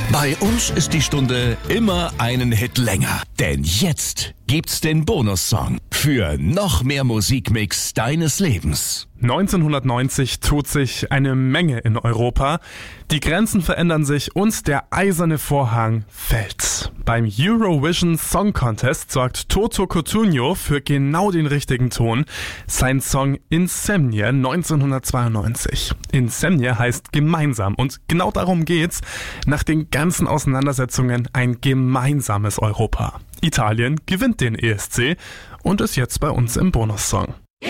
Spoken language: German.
Bei uns ist die Stunde immer einen Hit länger. Denn jetzt gibt's den Bonussong für noch mehr Musikmix deines Lebens. 1990 tut sich eine Menge in Europa. Die Grenzen verändern sich und der eiserne Vorhang fällt. Beim Eurovision Song Contest sorgt Toto Cutugno für genau den richtigen Ton. Sein Song Insemnia 1992. Insemnia heißt gemeinsam und genau darum geht's. Nach den ganzen Auseinandersetzungen ein gemeinsames Europa. Italien gewinnt den ESC und ist jetzt bei uns im Bonussong.